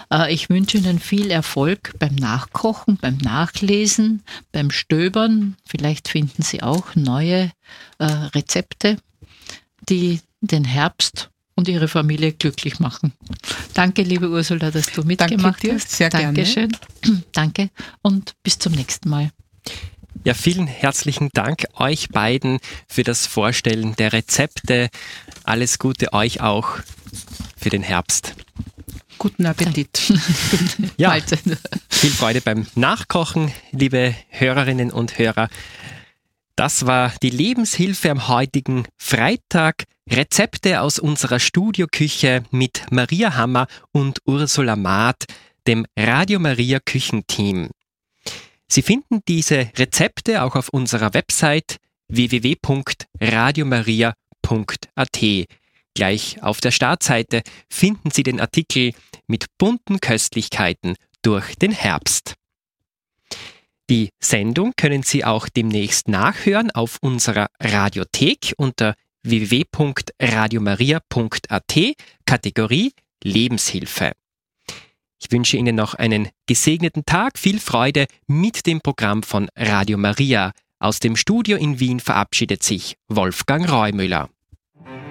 Ich wünsche Ihnen viel Erfolg beim Nachkochen, beim Nachlesen, beim Stöbern. Vielleicht finden Sie auch neue Rezepte, die den Herbst und Ihre Familie glücklich machen. Danke, liebe Ursula, dass du mitgemacht hast. Sehr gerne. Dankeschön. Danke und bis zum nächsten Mal. Ja, vielen herzlichen Dank euch beiden für das Vorstellen der Rezepte. Alles Gute euch auch für den Herbst. Guten Appetit. Ja, viel Freude beim Nachkochen, liebe Hörerinnen und Hörer. Das war die Lebenshilfe am heutigen Freitag. Rezepte aus unserer Studioküche mit Maria Hammer und Ursula Maat, dem Radio Maria Küchenteam. Sie finden diese Rezepte auch auf unserer Website www.radiomaria.at. Gleich auf der Startseite finden Sie den Artikel mit bunten Köstlichkeiten durch den Herbst. Die Sendung können Sie auch demnächst nachhören auf unserer Radiothek unter www.radiomaria.at, Kategorie Lebenshilfe. Ich wünsche Ihnen noch einen gesegneten Tag, viel Freude mit dem Programm von Radio Maria. Aus dem Studio in Wien verabschiedet sich Wolfgang Reumüller.